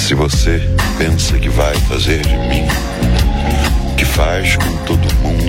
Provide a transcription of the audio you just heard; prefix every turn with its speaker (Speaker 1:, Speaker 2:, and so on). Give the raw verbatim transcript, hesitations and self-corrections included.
Speaker 1: Se você pensa que vai fazer de mim o que faz com todo mundo